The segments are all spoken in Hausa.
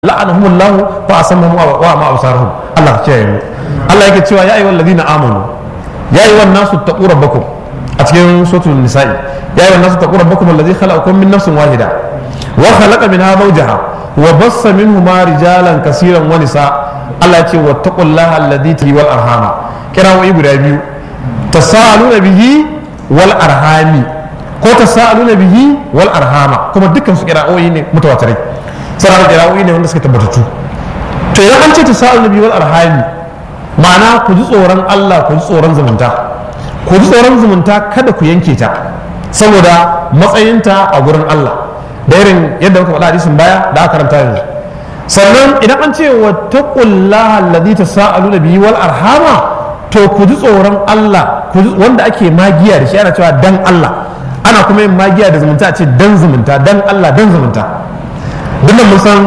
la'anahumullahu fa asammahum wa ma absarahum. Allah ya yi. Allah yake cewa ya ayyuhal ladina amanu ya ayyuhan nasu taqu rabbakum a cikin suratul nisa'i ya ayyuhan nasu taqu rabbakum alladhi khalaqakum min nafsin wahida wa khalaqa minha zawjaha wa bassa minhuma rijalan kaseeran wa nisa. Allah ya ce wattaqullaha alladhi tahi wal arhama. Kirawoyi guda biyu tasaaluna bihi wal arhami ko tasaaluna bihi wal arhama, kuma dukkan su kirawoyi ne mutawatirai. Sarar kirawoyi ne wanda suka tabbatattu. To idan an ce tasaaluna bihi wal arhami, ma'ana ku ji tsoron Allah, ku ji tsoron zumunta, ku ji tsoron zumunta, kada ku yanke ta saboda matsayinta a gurin Allah, da irin yadda muka faɗa hadisin baya da aka karanta yanzu. Sannan idan an ce wattaqullaha alladhi tasaaluna bihi wal arhama, to ku ji tsoron Allah, wanda ake magiya da shi, ana cewa dan Allah, ana kuma yin magiya da zumunta a ce dan zumunta, dan Allah, dan zumunta. Dinnan mun san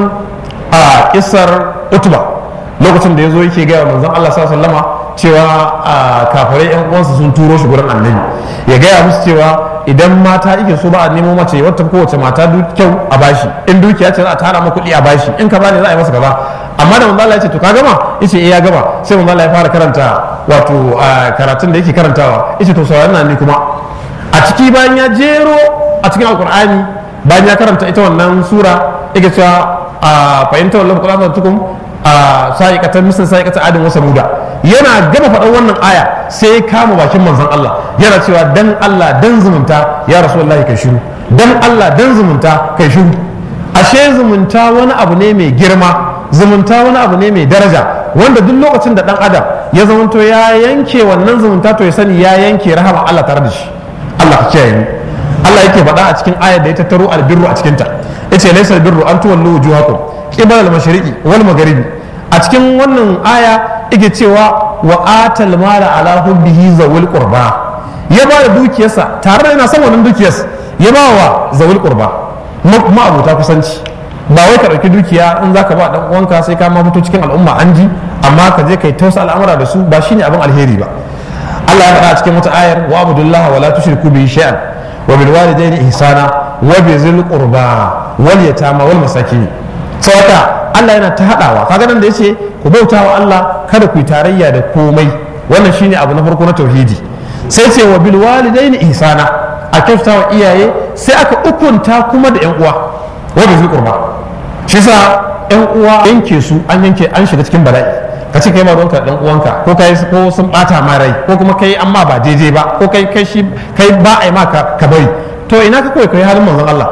a kissar Utba lokacin da ya zo yake gaya wa manzon Allah sallallahu alaihi wasallama cewa kafirai yan uwansa sun turo shi gurin annabi ya gaya musu cewa idan mata yake so ba a nemo mace wata kowace mata kyau a bashi, in dukiya ce za a tara ma kuɗi a bashi, in ka bani za a yi masa kaza. Amma da manzon Allah ya ce to ka gama, yace eh ya gama. Sai manzon Allah ya fara karanta wato karatun da yake karantawa, yace to sauraron nan ni kuma a ciki bayan ya jero a cikin alqur'ani, bayan ya karanta ita wannan sura yake cewa fahimtar wallahu qur'ana tukum sa'iqatan misal sa'iqatan adin wa samuda. Yana gama faɗan wannan aya sai ya kama bakin manzon Allah yana cewa dan Allah dan zumunta ya rasulullahi kai shiru, dan Allah dan zumunta kai shiru. Ashe zumunta wani abu ne mai girma, zumunta wani abu ne mai daraja, wanda duk lokacin da dan adam ya zamanto ya yanke wannan zumunta, to ya sani ya yanke rahama Allah tare da shi. Allah ka kiyaye ni. Allah yake faɗa a cikin ayar da ya tattaro albirru a cikinta, yace laysa albirru an tuwallu wujuhakum qibala al-mashriqi wal magharibi. A cikin wannan aya yake cewa wa atal mala ala hubbihi zawil qurba, ya ba da dukiyarsa tare da yana son wannan dukiyarsa, ya ba wa zawil qurba, kuma abota kusanci. Ba wai ka dauki dukiya in zaka ba dan uwanka sai ka ma fito cikin al'umma an ji, amma ka je kai tausa al'amura da su, ba shine abin alheri ba. Allah ya faɗa a cikin wata ayar wa abudullaha wa la tushriku bihi shay'an wa bil walidayni ihsana wa bi zil qurba wal yatama wal masakin. Saboda Allah yana ta haɗawa, kaga nan da yace ku bauta wa Allah kada ku yi tarayya da komai, wannan shine abu na farko na tauhidi. Sai ce wa bil walidaini ihsana, a kyautata wa iyaye, sai aka ukunta kuma da yan uwa wa bi zil qurba. Shi sa yan uwa yanke su an shiga cikin bala'i. Ka ce kai ma ruwanka dan uwanka, ko kai ko sun bata ma rai, ko kuma kai amma ba daidai ba, ko kai ba a yi maka ka bari, to ina ka koyi halin manzon Allah.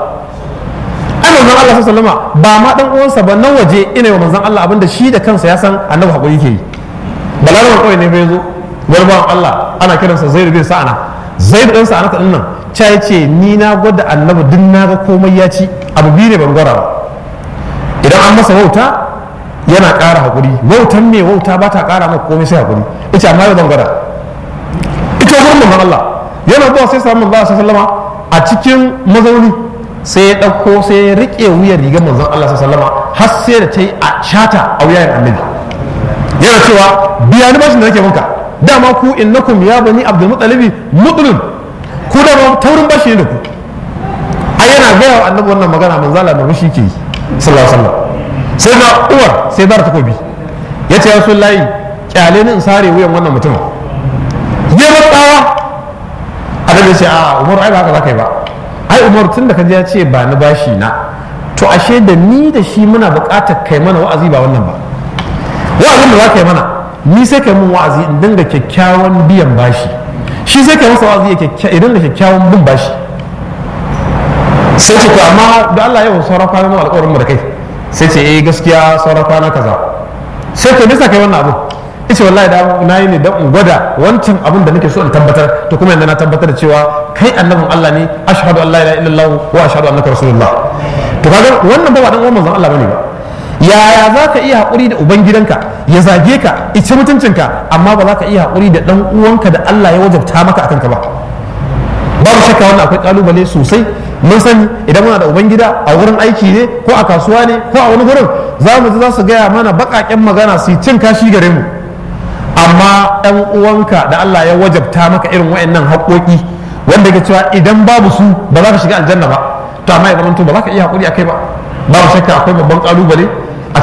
Manzon Allah sallama ba ma dan uwansa ba, nan waje ina wa manzon Allah abinda shi da kansa ya san annabi hakuri yake yi. Balaran kawai ne bai zo wani bawan Allah ana kiransa Zaid bin Sa'ana. Zaid bin Sa'ana din nan cha yace ni na gwada annabi din na ga komai ya ci, abu biyu ne ban gwada ba. Idan an masa wauta yana ƙara hakuri, wautan me wauta ba ta ƙara maka komai sai hakuri. Ita amma yau ban gwada. Ita gurin manzon Allah yana zuwa sai samu manzon Allah sallama a cikin mazauni, sai ya ɗauko sai ya riƙe wuyar rigar manzon Allah sallama har sai da ta yi a shata a wuyan annabi, yana cewa biya ni bashin da nake maka, dama ku innakum ya bani abdul muttalibi mudlun, ku da ba taurin bashi ne da ku. A yana gaya wa annabi wannan magana, manzon Allah da mushi ke yi sallallahu alaihi wasallam. Sai na uwar sai bar takobi, ya ce ya rasulullahi kyale ni in sare wuyan wannan mutum. Ya matsawa annabi ya ce a Umar ai ba haka za ka yi ba. Ai Umar tun da kaji ya ce ba ni bashi na, to ashe da ni da shi muna buƙatar kai mana wa'azi ba wannan ba. Wa'azin da za ka yi mana, ni sai kai mun wa'azi in dinga kyakkyawan biyan bashi, shi sai kai masa wa'azi ya dinga kyakkyawan bin bashi. Sai ce to amma da Allah yau sauran kwana mu alƙawarin mu da kai. Sai ce eh gaskiya sauran kwana kaza. Sai to nisa kai wannan abu, ce wallahi da na yi ne don in gwada wancan abin da nake so in tabbatar, to kuma yanzu na tabbatar da cewa kai annabin Allah ne, ashhadu an la ilaha illallah wa ashhadu annaka rasulullah. To kaga wannan ba dan uwan manzon Allah bane ba. Yaya za ka iya haƙuri da ubangidanka ya zage ka ice mutuncinka, amma ba za ka iya haƙuri da dan uwanka da Allah ya wajabta maka akan ka ba. Babu shakka wannan akwai kalubale sosai. Mun sani idan muna da ubangida a wurin aiki ne, ko a kasuwa ne, ko a wani gurin, za su gaya mana baƙaƙen magana su cin kashi gare mu. Amma ɗan uwanka da Allah ya wajabta maka irin wayannan haƙoƙi wanda ke cewa idan babu su ba za ka shiga aljanna ba, to amma ya zama to ba za ka iya haƙuri akai ba. Babu shakka akwai babban ƙalubale